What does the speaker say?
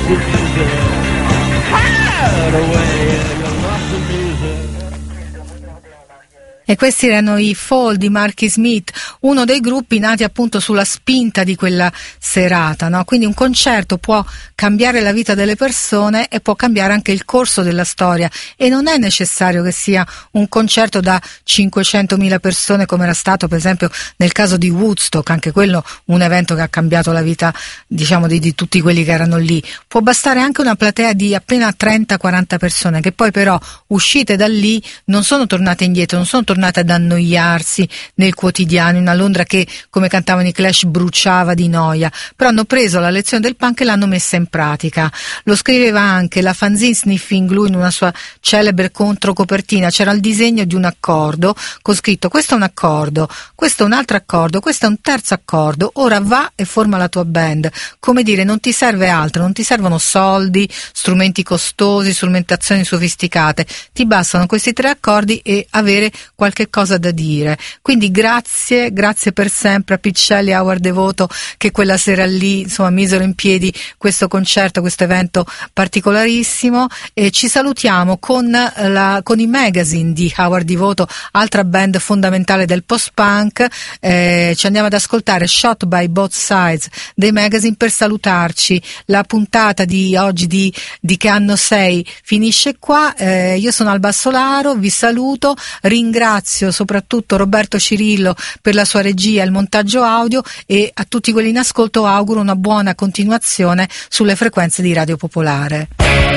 the music. Hide away, you love the music. E questi erano i Fall di Marky Smith, uno dei gruppi nati appunto sulla spinta di quella serata, no? Quindi un concerto può cambiare la vita delle persone e può cambiare anche il corso della storia, e non è necessario che sia un concerto da 500.000 persone come era stato per esempio nel caso di Woodstock, anche quello un evento che ha cambiato la vita, diciamo, di tutti quelli che erano lì. Può bastare anche una platea di appena 30-40 persone che poi però uscite da lì non sono tornate indietro, non sono tornate ad annoiarsi nel quotidiano, in una Londra che, come cantavano i Clash, bruciava di noia, però hanno preso la lezione del punk e l'hanno messa in pratica. Lo scriveva anche la fanzine Sniffing Glue in una sua celebre controcopertina, c'era il disegno di un accordo con scritto: questo è un accordo, questo è un altro accordo, questo è un terzo accordo, ora va e forma la tua band. Come dire, non ti serve altro, non ti servono soldi, strumenti costosi, strumentazioni sofisticate, ti bastano questi 3 accordi e avere qualche cosa da dire. Quindi grazie per sempre a Piccielli e Howard Devoto che quella sera lì insomma misero in piedi questo concerto, questo evento particolarissimo, e ci salutiamo con i Magazine di Howard Devoto, altra band fondamentale del post-punk. Ci andiamo ad ascoltare Shot by Both Sides dei Magazine per salutarci. La puntata di oggi di Che anno sei finisce qua. Io sono Alba Solaro, vi saluto, ringrazio soprattutto Roberto Cirillo per la sua regia e il montaggio audio, e a tutti quelli in ascolto auguro una buona continuazione sulle frequenze di Radio Popolare.